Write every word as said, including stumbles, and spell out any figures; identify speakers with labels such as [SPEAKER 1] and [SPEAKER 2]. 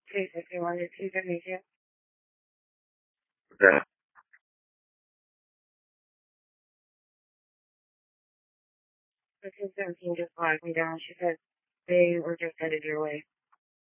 [SPEAKER 1] two fifty-one to two seventy-two.
[SPEAKER 2] Okay.
[SPEAKER 1] The two seventeen just flagged me down. She said they were just headed your way.